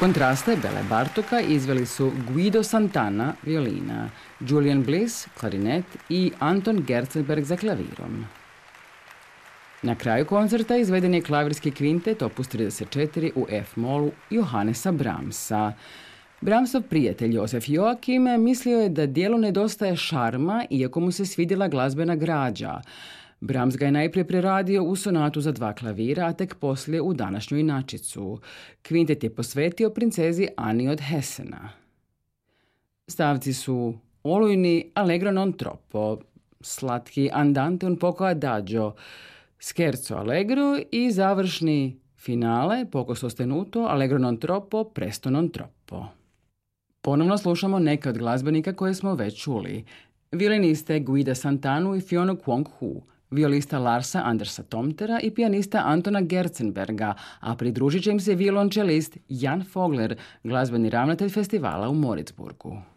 Kontraste Bele Bartoka izveli su Guido Santana, violina, Julian Bliss, klarinet i Anton Gerstenberg za klavirom. Na kraju koncerta izveden je klavirski kvintet opus 34 u F-molu Johannesa Brahmsa. Brahmsov prijatelj Josef Joachim mislio je da dijelu nedostaje šarma, iako mu se svidjela glazbena građa. Brahms ga je najprije preradio u sonatu za 2 klavira, a tek poslije u današnju inačicu. Kvintet je posvetio princezi Ani od Hessena. Stavci su olujni Allegro non troppo, slatki Andante un poco adagio, Scherzo allegro i završni finale poco sostenuto Allegro non troppo, presto non troppo. Ponovno slušamo neke od glazbenika koje smo već čuli. Violiniste Guida Santanu i Fiona Kwong-hu, violista Larsa Andersa Tomtera i pijanista Antona Gerstenberga, a pridružit će im se violončelist Jan Fogler, glazbeni ravnatelj festivala u Moritzburgu.